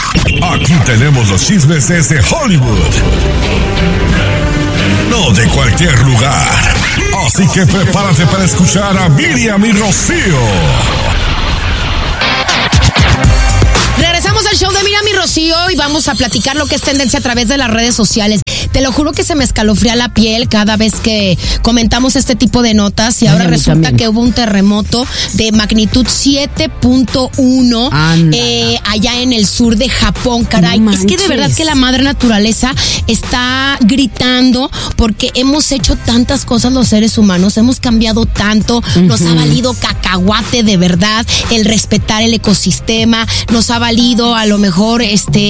Aquí tenemos los chismes desde Hollywood. No de cualquier lugar. Así que prepárate para escuchar a Miriam y Rocío. Regresamos al show de Miriam y Rocío y vamos a platicar lo que es tendencia a través de las redes sociales. Te lo juro que se me escalofría la piel cada vez que comentamos este tipo de notas y ahora resulta que hubo un terremoto de magnitud 7.1 allá en el sur de Japón, caray. No, es que de verdad que la madre naturaleza está gritando porque hemos hecho tantas cosas los seres humanos, hemos cambiado tanto, nos ha valido cacahuate de verdad el respetar el ecosistema, nos ha valido a lo mejor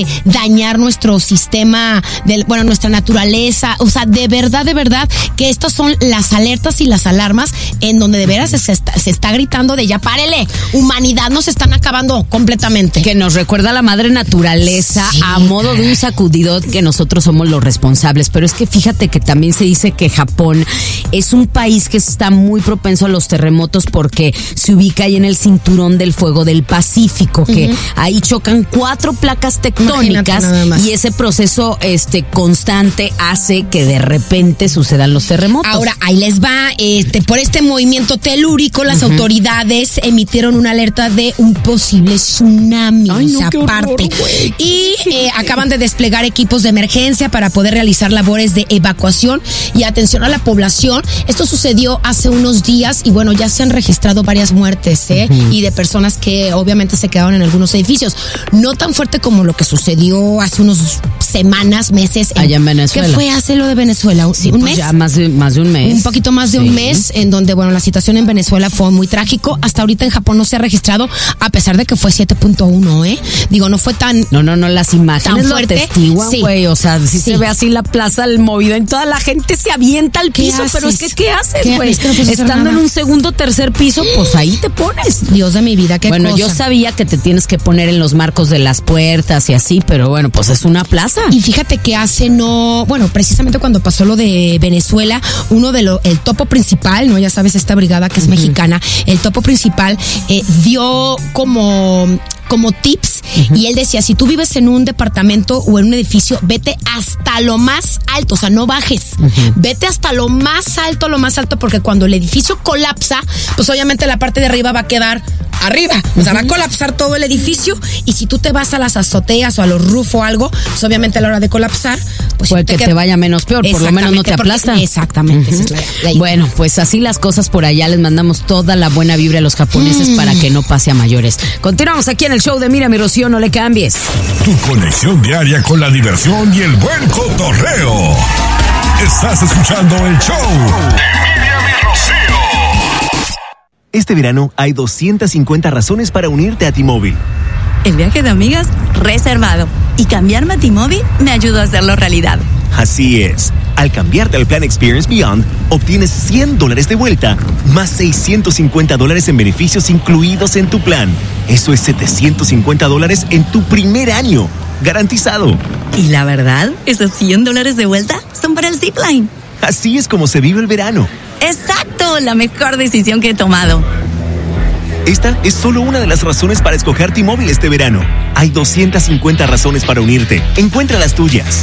dañar nuestro sistema, nuestra naturaleza. O sea, de verdad que estas son las alertas y las alarmas en donde de veras se está gritando de ya párele, humanidad, nos están acabando completamente. Que nos recuerda a la madre naturaleza, sí, a modo de un sacudidón que nosotros somos los responsables. Pero es que fíjate que también se dice que Japón es un país que está muy propenso a los terremotos porque se ubica ahí en el cinturón del fuego del Pacífico, que ahí chocan 4 placas tectónicas y ese proceso constante hace que de repente sucedan los terremotos. Ahora, ahí les va, por este movimiento telúrico, las autoridades emitieron una alerta de un posible tsunami. Ay, no, aparte. Y acaban de desplegar equipos de emergencia para poder realizar labores de evacuación y atención a la población. Esto sucedió hace unos días y bueno, ya se han registrado varias muertes, y de personas que obviamente se quedaron en algunos edificios. No tan fuerte como lo que sucedió hace unos semanas, meses. Allá en Venezuela. ¿Qué fue hace lo de Venezuela? Sí, ¿Un pues mes? Ya más de un mes. Un poquito más de un mes, en donde, la situación en Venezuela fue muy trágico. Hasta ahorita en Japón no se ha registrado, a pesar de que fue 7.1, Digo, no fue tan... No, las imágenes tan fuerte. Lo atestiguan, güey. O sea, si se ve así la plaza, el movido, en toda la gente se avienta al piso. Pero es que, ¿qué haces, güey? Es que no estando en un segundo, tercer piso, pues ahí te pones. Dios de mi vida, qué cosa. Yo sabía que te tienes que poner en los marcos de las puertas y así, pero pues es una plaza. Y fíjate que precisamente cuando pasó lo de Venezuela, el topo principal, ¿no? Ya sabes, esta brigada que es mexicana, el topo principal dio como tips, y él decía, si tú vives en un departamento o en un edificio, vete hasta lo más alto, o sea, no bajes, vete hasta lo más alto, porque cuando el edificio colapsa, pues obviamente la parte de arriba va a quedar arriba, o sea, va a colapsar todo el edificio, y si tú te vas a las azoteas o a los roof o algo, pues obviamente a la hora de colapsar, pues puede que te vaya menos peor, por lo menos no te aplasta. Exactamente. Esa es la idea. Bueno, pues así las cosas por allá, les mandamos toda la buena vibra a los japoneses para que no pase a mayores. Continuamos aquí en el show de Miriam y Rocío, no le cambies. Tu conexión diaria con la diversión y el buen cotorreo. Estás escuchando el show de Miriam y Rocío. Este verano hay 250 razones para unirte a T-Mobile. El viaje de amigas reservado. Y cambiarme a T-Mobile me ayudó a hacerlo realidad. Así es. Al cambiarte al plan Experience Beyond, obtienes $100 de vuelta, más $650 en beneficios incluidos en tu plan. Eso es $750 en tu primer año. Garantizado. Y la verdad, esos $100 de vuelta son para el Zipline. Así es como se vive el verano. ¡Exacto! La mejor decisión que he tomado. Esta es solo una de las razones para escoger T-Mobile este verano. Hay 250 razones para unirte. Encuentra las tuyas.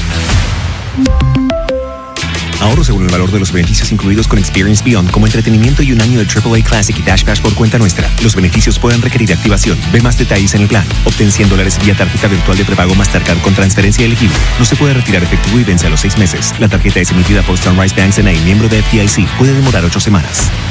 Ahorro según el valor de los beneficios incluidos con Experience Beyond, como entretenimiento y un año de AAA Classic y Dash Pass por cuenta nuestra. Los beneficios pueden requerir activación. Ve más detalles en el plan. Obtén $100 vía tarjeta virtual de prepago Mastercard con transferencia elegible. No se puede retirar efectivo y vence a los 6 meses. La tarjeta es emitida por Sunrise Banks N.A., miembro de FDIC. Puede demorar 8 semanas.